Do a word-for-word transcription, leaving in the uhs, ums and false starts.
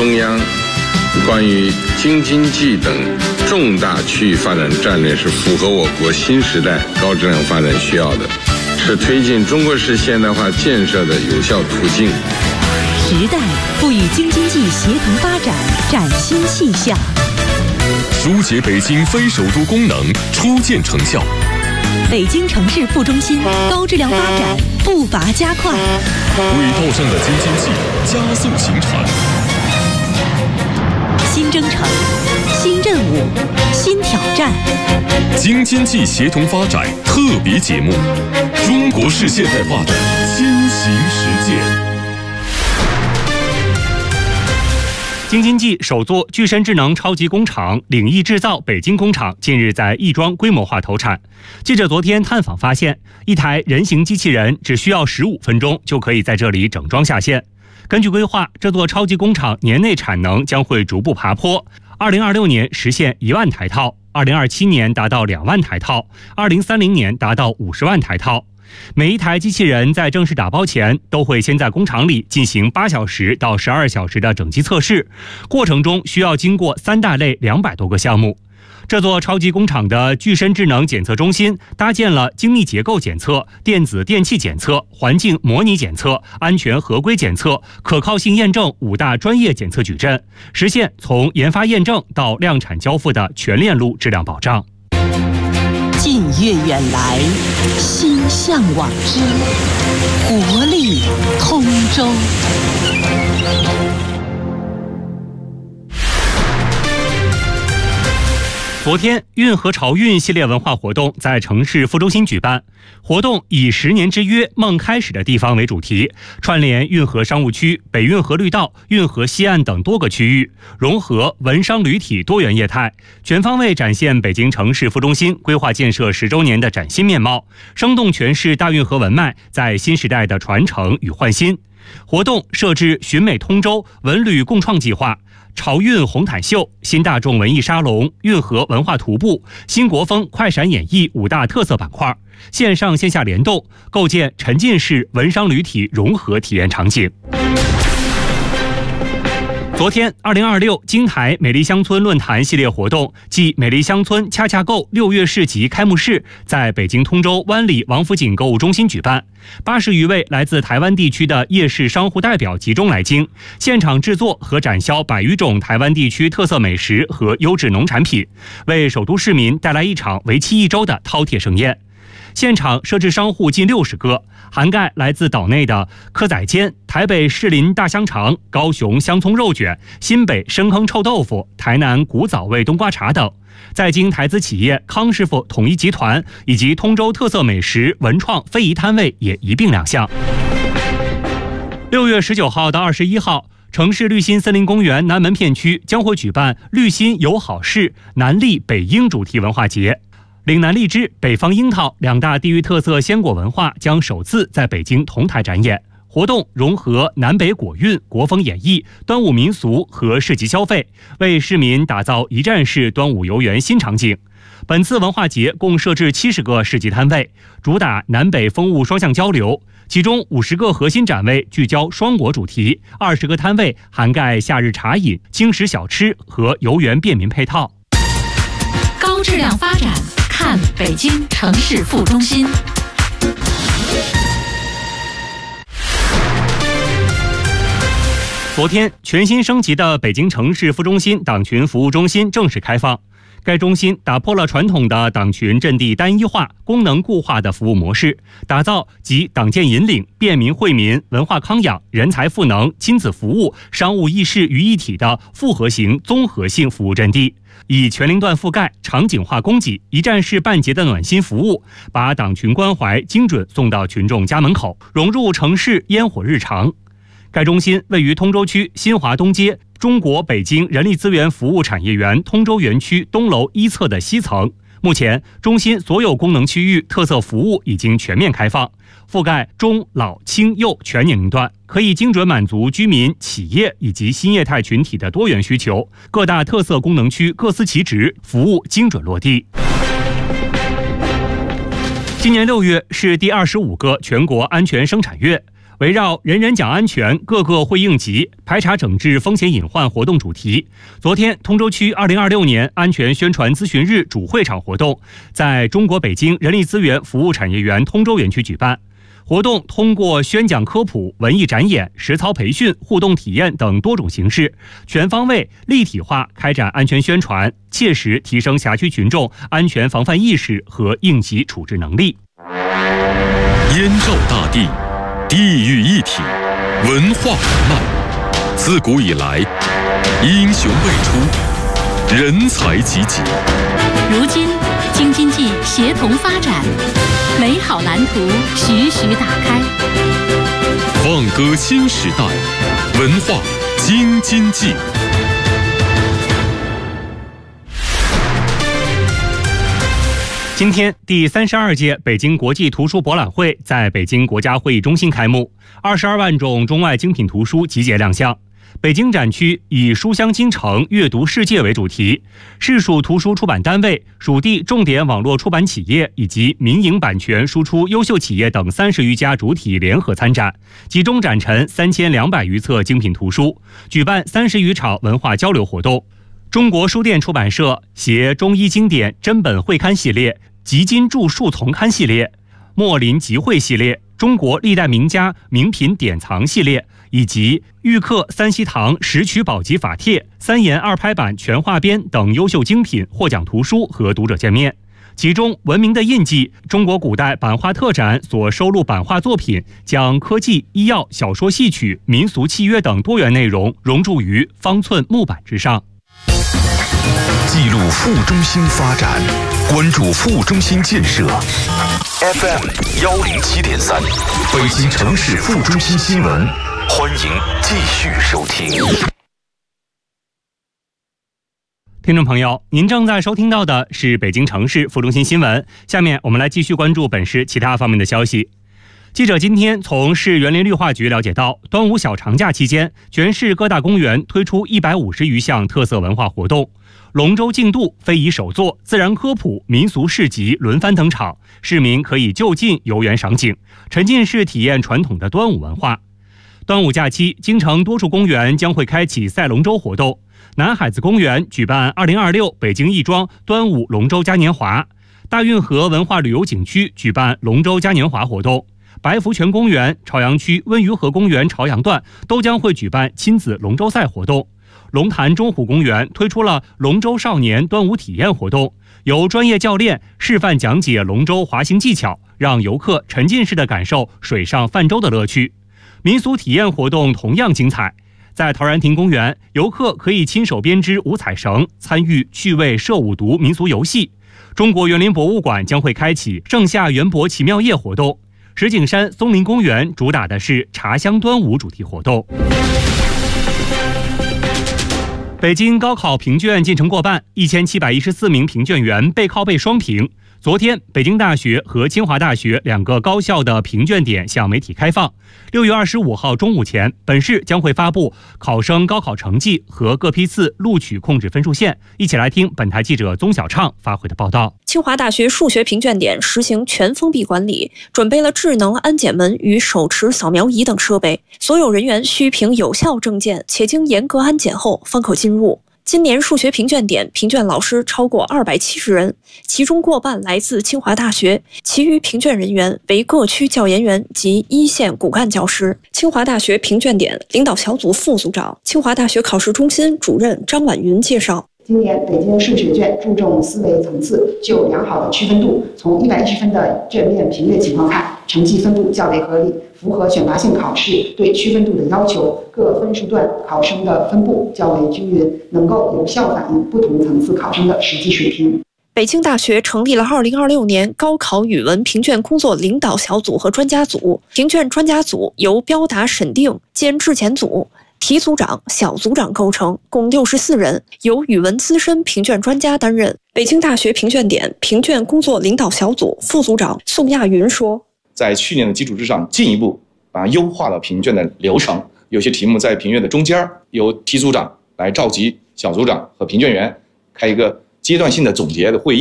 中央关于京津冀等重大区域发展战略是符合我国新时代高质量发展需要的，是推进中国式现代化建设的有效途径。 时代赋予京津冀协同发展崭新气象， 疏解北京非首都功能初见成效。 北京城市副中心高质量发展步伐加快， 轨道上的京津冀加速形成。 新征程、新任务、新挑战。 京津冀协同发展特别节目，中国式现代化的先行实践。 京津冀首座具身智能超级工厂领益制造北京工厂近日在亦庄规模化投产。记者昨天探访发现，一台人形机器人只需要十五分钟就可以在这里整装下线。根据规划，这座超级工厂年内产能将会逐步爬坡，二零二六年实现一万台套，二零二七年达到两万台套，二零三零年达到五十万台套。每一台机器人在正式打包前，都会先在工厂里进行八小时到十二小时的整机测试，过程中需要经过三大类两百多个项目。这座超级工厂的具身智能检测中心搭建了精密结构检测、电子电气检测、环境模拟检测、安全合规检测、可靠性验证五大专业检测矩阵，实现从研发验证到量产交付的全链路质量保障。 近越远来，心向往之，活力通州。 昨天，运河潮运系列文化活动在城市副中心举办。活动以十年之约梦开始的地方为主题，串联运河商务区、北运河绿道、运河西岸等多个区域，融合文商旅体多元业态，全方位展现北京城市副中心规划建设十周年的崭新面貌，生动诠释大运河文脉在新时代的传承与焕新。活动设置寻美通州文旅共创计划、潮运红毯秀、新大众文艺沙龙、运河文化徒步、新国风快闪演绎五大特色板块，线上线下联动，构建沉浸式文商旅体融合体验场景。昨天，二零二六京台美丽乡村论坛系列活动暨美丽乡村恰恰购六月市集开幕式在北京通州湾里王府井购物中心举办，八十余位来自台湾地区的夜市商户代表集中来京，现场制作和展销百余种台湾地区特色美食和优质农产品，为首都市民带来一场为期一周的饕餮盛宴。现场设置商户近六十个，涵盖来自岛内的蚵仔煎、台北士林大香肠、高雄香葱肉卷、新北深坑臭豆腐、台南古早味冬瓜茶等。在京台资企业康师傅统一集团以及通州特色美食文创非遗摊位也一并亮相。六月十九号到二十一号，城市绿心森林公园南门片区将会举办绿心友好市南荔北樱主题文化节。岭南荔枝、北方樱桃两大地域特色鲜果文化将首次在北京同台展演。活动融合南北果韵、国风演绎、端午民俗和市集消费，为市民打造一站式端午游园新场景。本次文化节共设置七十个市集摊位，主打南北风物双向交流，其中五十个核心展位聚焦双果主题，二十个摊位涵盖夏日茶饮、轻食小吃和游园便民配套。 高质量发展，看北京城市副中心。 昨天，全新升级的北京城市副中心党群服务中心正式开放。该中心打破了传统的党群阵地单一化、功能固化的服务模式，打造集党建引领、便民惠民、文化康养、人才赋能、亲子服务、商务议事于一体的复合型综合性服务阵地，以全龄段覆盖、场景化供给、一站式办结的暖心服务，把党群关怀精准送到群众家门口，融入城市烟火日常。该中心位于通州区新华东街中国北京人力资源服务产业园通州园区东楼一侧的西层。目前，中心所有功能区域特色服务已经全面开放，覆盖中老青幼全年龄段，可以精准满足居民、企业以及新业态群体的多元需求。各大特色功能区各司其职，服务精准落地。今年六月是第二十五个全国安全生产月。 围绕人人讲安全，个个会应急，排查整治风险隐患活动主题，昨天通州区二零二六年安全宣传咨询日主会场活动在中国北京人力资源服务产业园通州园区举办。活动通过宣讲科普、文艺展演、实操培训、互动体验等多种形式，全方位立体化开展安全宣传，切实提升辖区群众安全防范意识和应急处置能力。 燕赵大地，地域一体，文化人脉，自古以来，英雄辈出，人才济济。 如今，京津冀协同发展，美好蓝图徐徐打开。 放歌新时代，文化京津冀。 今天，第三十二届北京国际图书博览会在北京国家会议中心开幕，二十二万种中外精品图书集结亮相。北京展区以书香京城、阅读世界为主题，市属图书出版单位、属地重点网络出版企业以及民营版权输出优秀企业等三十余家主体联合参展，集中展陈三千两百余册精品图书，举办三十余场文化交流活动。中国书店出版社携中医经典珍本汇刊系列、集金著述丛刊系列、墨林集会系列、中国历代名家名品典藏系列，以及玉刻三希堂石渠宝笈法帖、三言二拍版全画编等优秀精品获奖图书和读者见面。其中，文明的印记中国古代版画特展所收录版画作品，将科技、医药、小说戏曲、民俗契约等多元内容融入于方寸木板之上。 记录副中心发展，关注副中心建设。F M 幺零七点三，北京城市副中心新闻，欢迎继续收听。 听众朋友，您正在收听到的是北京城市副中心新闻。下面我们来继续关注本市其他方面的消息。记者今天从市园林绿化局了解到，端午小长假期间，全市各大公园推出一百五十余项特色文化活动，龙舟竞渡、非遗手作、自然科普、民俗市集轮番登场，市民可以就近游园赏景，沉浸式体验传统的端午文化。端午假期，京城多处公园将会开启赛龙舟活动。南海子公园举办二零二六北京亦庄端午龙舟嘉年华，大运河文化旅游景区举办龙舟嘉年华活动。白福泉公园、朝阳区温榆河公园朝阳段都将会举办亲子龙舟赛活动。龙潭中湖公园推出了龙舟少年端午体验活动，由专业教练示范讲解龙舟滑行技巧，让游客沉浸式的感受水上泛舟的乐趣。民俗体验活动同样精彩，在陶然亭公园，游客可以亲手编织五彩绳，参与趣味射五毒民俗游戏。中国园林博物馆将会开启盛夏园博奇妙夜活动。石景山松林公园主打的是茶香端午主题活动。北京高考评卷进程过半，一千七百一十四名评卷员背靠背双评。昨天，北京大学和清华大学两个高校的评卷点向媒体开放。六月二十五号中午前，本市将会发布考生高考成绩和各批次录取控制分数线。一起来听本台记者宗小畅发回的报道。 清华大学数学评卷点实行全封闭管理，准备了智能安检门与手持扫描仪等设备，所有人员需凭有效证件且经严格安检后方可进入。今年数学评卷点评卷老师超过二百七十人，其中过半来自清华大学，其余评卷人员为各区教研员及一线骨干教师。清华大学评卷点领导小组副组长、清华大学考试中心主任张婉云介绍， 今年北京数学卷注重思维层次，就良好的区分度，从一百一十分的正面评阅情况看，成绩分布较为合理，符合选拔性考试对区分度的要求，各分数段考生的分布较为均匀，能够有效反映不同层次考生的实际水平。 北京大学成立了二零二六年高考语文评卷工作领导小组和专家组，评卷专家组由标答审定兼质检组、题组长、小组长构成，共六十四人，由语文资深评卷专家担任。北京大学评卷点评卷工作领导小组副组长宋亚云说， 在去年的基础之上进一步把优化了评卷的流程，有些题目在评卷的中间，由题组长来召集小组长和评卷员开一个阶段性的总结的会议。